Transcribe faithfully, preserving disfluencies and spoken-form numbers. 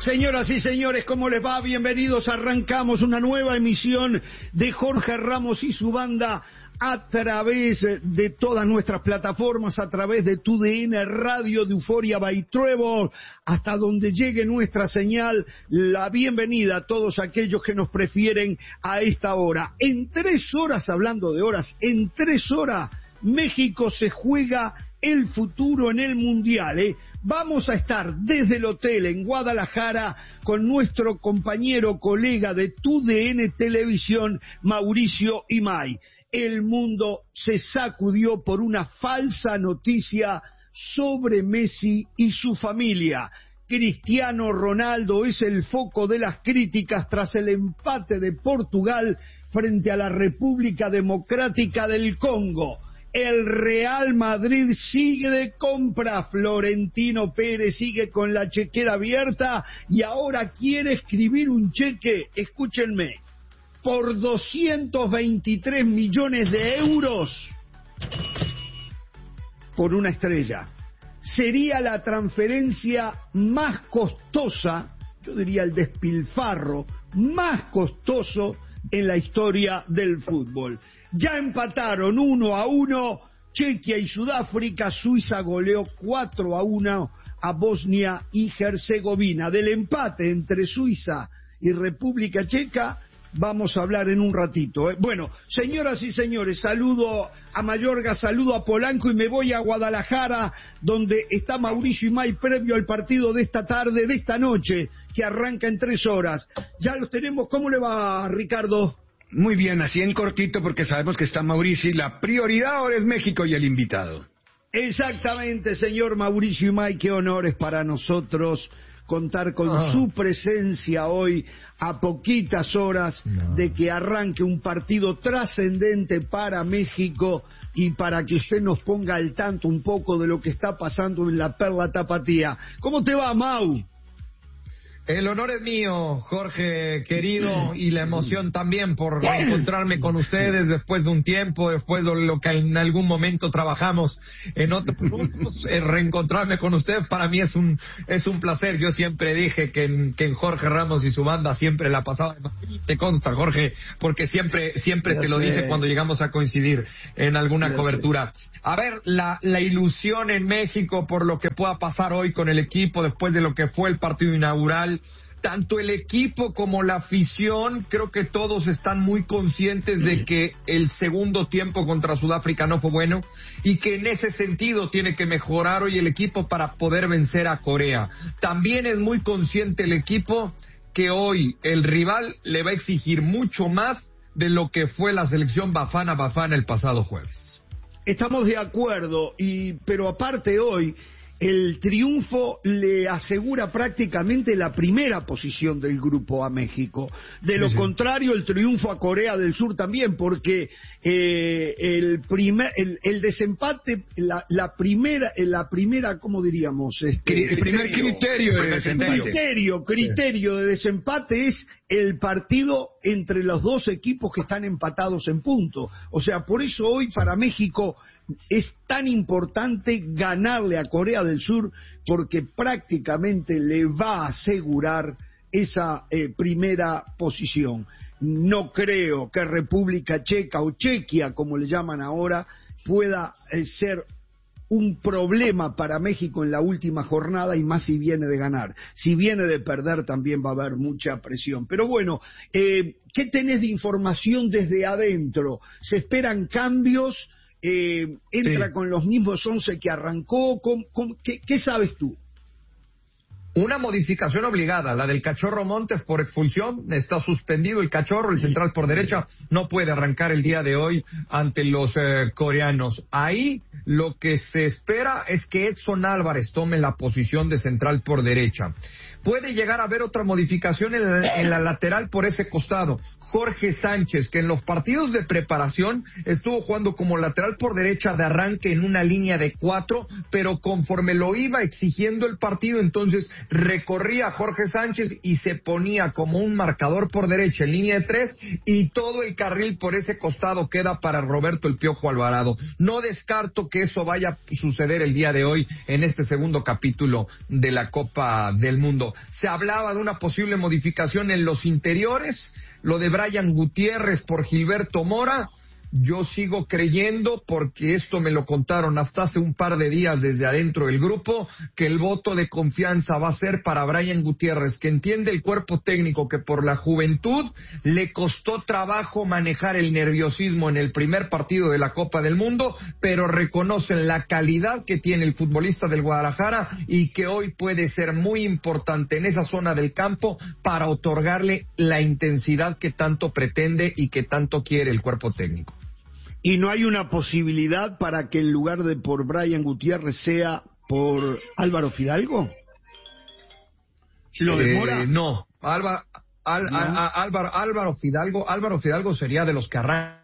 Señoras y señores, ¿cómo les va? Bienvenidos. Arrancamos una nueva emisión de Jorge Ramos y su banda a través de todas nuestras plataformas, a través de Tu D N Radio, de Euforia by Trevor, hasta donde llegue nuestra señal. La bienvenida a todos aquellos que nos prefieren a esta hora. En tres horas, hablando de horas, en tres horas México se juega el futuro en el Mundial, ¿eh? Vamos a estar desde el hotel en Guadalajara con nuestro compañero, colega de Tu D N Televisión, Mauricio Imay. El mundo se sacudió por una falsa noticia sobre Messi y su familia. Cristiano Ronaldo es el foco de las críticas tras el empate de Portugal frente a la República Democrática del Congo. El Real Madrid sigue de compra, Florentino Pérez sigue con la chequera abierta y ahora quiere escribir un cheque, escúchenme, por doscientos veintitrés millones de euros por una estrella. Sería la transferencia más costosa, yo diría el despilfarro más costoso en la historia del fútbol. Ya empataron uno a uno Chequia y Sudáfrica. Suiza goleó cuatro a uno a Bosnia y Herzegovina. Del empate entre Suiza y República Checa vamos a hablar en un ratito, ¿eh? Bueno, señoras y señores, saludo a Mayorga, saludo a Polanco y me voy a Guadalajara, donde está Mauricio Imay previo al partido de esta tarde, de esta noche, que arranca en tres horas. Ya los tenemos. ¿Cómo le va, Ricardo? Muy bien, así en cortito, porque sabemos que está Mauricio y la prioridad ahora es México y el invitado. Exactamente, señor Mauricio Imay, qué honor es para nosotros contar con oh. su presencia hoy a poquitas horas no. de que arranque un partido trascendente para México y para que usted nos ponga al tanto un poco de lo que está pasando en la Perla Tapatía. ¿Cómo te va, Mau? El honor es mío, Jorge querido, y la emoción también por reencontrarme con ustedes después de un tiempo, después de lo que en algún momento trabajamos en otros grupos. Reencontrarme con ustedes para mí es un es un placer. Yo siempre dije que en, que en Jorge Ramos y su banda siempre la pasaba. Te consta, Jorge, porque siempre siempre ya te lo sé. Dije cuando llegamos a coincidir en alguna ya cobertura. Sé. A ver, la, la ilusión en México por lo que pueda pasar hoy con el equipo después de lo que fue el partido inaugural. Tanto el equipo como la afición, creo que todos están muy conscientes de que el segundo tiempo contra Sudáfrica no fue bueno y que en ese sentido tiene que mejorar hoy el equipo para poder vencer a Corea. También es muy consciente el equipo que hoy el rival le va a exigir mucho más de lo que fue la selección Bafana Bafana el pasado jueves. Estamos de acuerdo, y pero aparte hoy el triunfo le asegura prácticamente la primera posición del grupo a México. De lo sí, sí. contrario, el triunfo a Corea del Sur también, porque eh, el primer, el, el desempate, la, la primera, la primera, ¿cómo diríamos? Este, el primer criterio de desempate. Criterio, criterio de desempate es el partido entre los dos equipos que están empatados en punto. O sea, por eso hoy para México es tan importante ganarle a Corea del Sur, porque prácticamente le va a asegurar esa eh, primera posición. No creo que República Checa o Chequia, como le llaman ahora, pueda eh, ser un problema para México en la última jornada, y más si viene de ganar. Si viene de perder también va a haber mucha presión. Pero bueno, eh, ¿qué tenés de información desde adentro? ¿Se esperan cambios? Eh, ¿Entra sí. con los mismos once que arrancó? ¿Cómo, cómo, qué, ¿Qué sabes tú? Una modificación obligada, la del Cachorro Montes por expulsión. Está suspendido el Cachorro, el central por derecha, no puede arrancar el día de hoy ante los eh, coreanos. Ahí lo que se espera es que Edson Álvarez tome la posición de central por derecha. Puede llegar a haber otra modificación en la, en la lateral por ese costado. Jorge Sánchez, que en los partidos de preparación estuvo jugando como lateral por derecha de arranque en una línea de cuatro, pero conforme lo iba exigiendo el partido, entonces recorría a Jorge Sánchez y se ponía como un marcador por derecha en línea de tres, y todo el carril por ese costado queda para Roberto El Piojo Alvarado. No descarto que eso vaya a suceder el día de hoy en este segundo capítulo de la Copa del Mundo. Se hablaba de una posible modificación en los interiores, lo de Brian Gutiérrez por Gilberto Mora. Yo sigo creyendo, porque esto me lo contaron hasta hace un par de días desde adentro del grupo, que el voto de confianza va a ser para Brian Gutiérrez, que entiende el cuerpo técnico que por la juventud le costó trabajo manejar el nerviosismo en el primer partido de la Copa del Mundo, pero reconocen la calidad que tiene el futbolista del Guadalajara y que hoy puede ser muy importante en esa zona del campo para otorgarle la intensidad que tanto pretende y que tanto quiere el cuerpo técnico. ¿Y no hay una posibilidad para que en lugar de por Brian Gutiérrez sea por Álvaro Fidalgo? ¿Lo demora? Eh, no, Álvaro, Al, no. A, a, Álvaro, Álvaro Fidalgo, Álvaro Fidalgo sería de los que arrancan